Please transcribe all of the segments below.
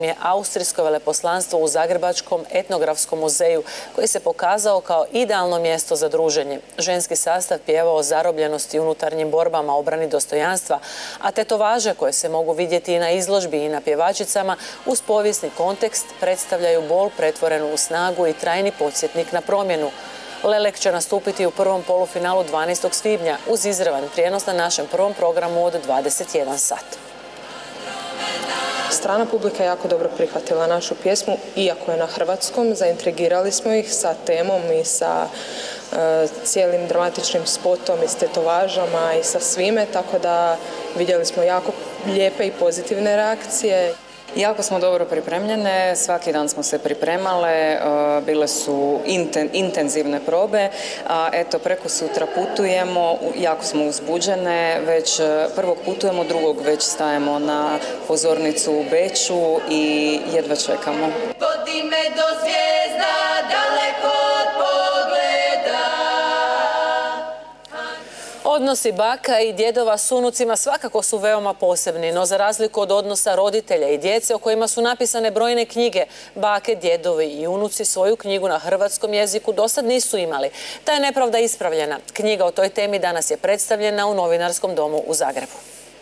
je austrijsko veleposlanstvo u Zagrebačkom etnografskom muzeju, koji se pokazao kao idealno mjesto za druženje. Ženski sastav pjevao o zarobljenosti unutarnjim borbama, obrani dostojanstva, a tetovaže koje se mogu vidjeti i na izložbi i na pjevačicama uz povijesni kontekst predstavljaju bol pretvorenu u snagu i trajni podsjetnik na promjenu. Lelek će nastupiti u prvom polufinalu 12. svibnja uz izravan prijenos na našem prvom programu od 21 sat. Strana publika je jako dobro prihvatila našu pjesmu, iako je na hrvatskom. Zaintrigirali smo ih sa temom i sa cijelim dramatičnim spotom i s tetovažama i sa svime, tako da vidjeli smo jako lijepe i pozitivne reakcije. Jako smo dobro pripremljene, svaki dan smo se pripremale, bile su intenzivne probe, a eto preko sutra putujemo, jako smo uzbuđene, već prvog putujemo, drugog već stajemo na pozornicu u Beču i jedva čekamo. Vodi me do zvijezda, daleko od pogleda. Odnosi baka i djedova s unucima svakako su veoma posebni, no za razliku od odnosa roditelja i djece o kojima su napisane brojne knjige, bake, djedovi i unuci svoju knjigu na hrvatskom jeziku dosad nisu imali. Ta je nepravda ispravljena. Knjiga o toj temi danas je predstavljena u Novinarskom domu u Zagrebu.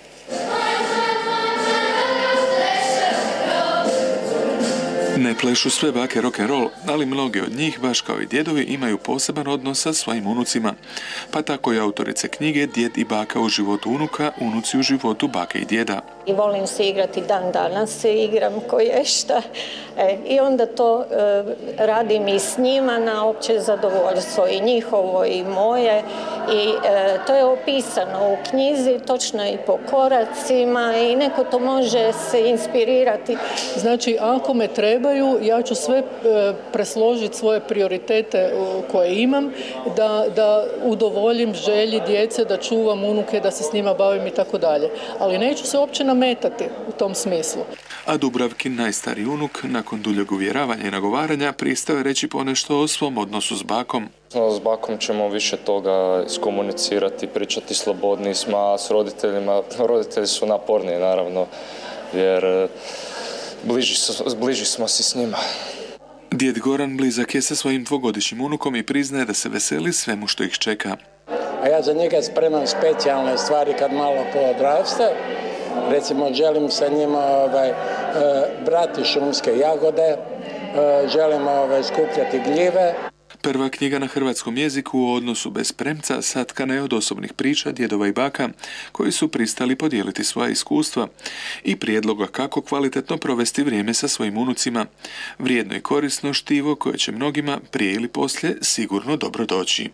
Ne plešu sve bake rock'n'roll, ali mnoge od njih, baš kao i djedovi, imaju poseban odnos sa svojim unucima. Pa tako i autorice knjige Djed i baka u životu unuka, unuci u životu bake i djeda. I volim se igrati, dan danas se igram koješta. I onda to radim i s njima na opće zadovoljstvo i njihovo i moje. I to je opisano u knjizi, točno i po koracima i neko to može se inspirirati. Znači, ako me trebaju, ja ću sve presložiti svoje prioritete koje imam, da udovoljim želji djece, da čuvam unuke, da se s njima bavim i tako dalje. Ali neću se uopće nametati u tom smislu. A Dubravkin, najstariji unuk, nakon duljeg uvjeravanja i nagovaranja, pristao je reći ponešto o svom odnosu s bakom. S bakom ćemo više toga iskomunicirati, pričati slobodniji smo, a s roditeljima, roditelji su naporniji naravno, jer bliži smo si s njima. Djed Goran blizak je sa svojim dvogodišnjim unukom i priznaje da se veseli svemu što ih čeka. A ja za njega spremam specijalne stvari kad malo poodraste. Recimo, želim sa njima brati šumske jagode, želim skupljati gljive. Prva knjiga na hrvatskom jeziku o odnosu bez premca satkana je od osobnih priča djedova i baka koji su pristali podijeliti svoja iskustva i prijedloga kako kvalitetno provesti vrijeme sa svojim unucima. Vrijedno i korisno štivo koje će mnogima prije ili poslije sigurno dobro doći.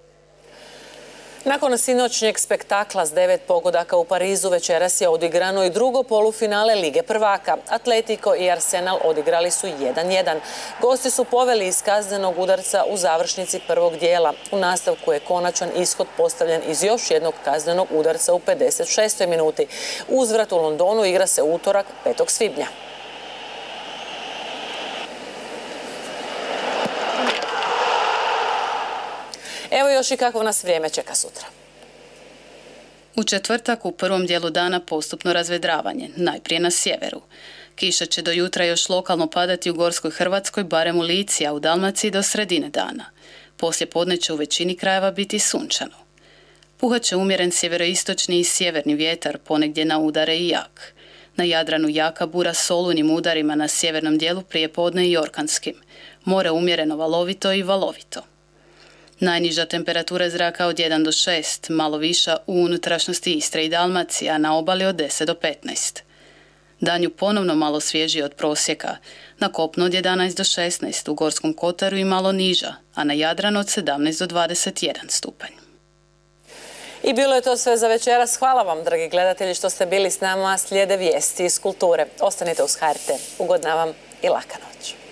Nakon sinoćnjeg spektakla s 9 pogodaka u Parizu večeras je odigrano i drugo polufinale Lige prvaka. Atletico i Arsenal odigrali su 1:1. Gosti su poveli iz kaznenog udarca u završnici prvog dijela. U nastavku je konačan ishod postavljen iz još jednog kaznenog udarca u 56. minuti. Uzvrat u Londonu igra se utorak 5. svibnja. Evo još i kako nas vrijeme čeka sutra. U četvrtak u prvom dijelu dana postupno razvedravanje, najprije na sjeveru. Kiša će do jutra još lokalno padati u Gorskoj Hrvatskoj, barem u Lici, a u Dalmaciji do sredine dana. Poslije podne će u većini krajeva biti sunčano. Puhat će umjeren sjeveroistočni i sjeverni vjetar, ponegdje na udare i jak. Na Jadranu jaka bura s olujnim udarima, na sjevernom dijelu prijepodne i orkanskim. More umjereno valovito i valovito. Najniža temperatura zraka od 1 do 6, malo viša u unutrašnjosti Istre i Dalmacije, a na obali od 10 do 15. Danju ponovno malo svježije od prosjeka, na kopnu od 11 do 16, u Gorskom kotaru i malo niža, a na Jadranu od 17 do 21 stupanj. I bilo je to sve za večeras. Hvala vam, dragi gledatelji, što ste bili s nama. Slijede vijesti iz kulture. Ostanite uz HRT. Ugodna vam i laka noć.